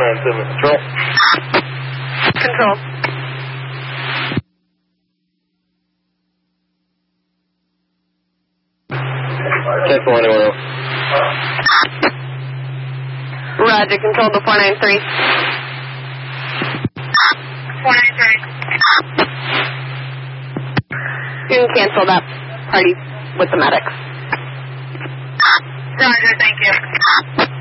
497 Control. Control. Cancel anywhere else. Roger, control to 493. 493. You can cancel that party with the medics. Roger, thank you.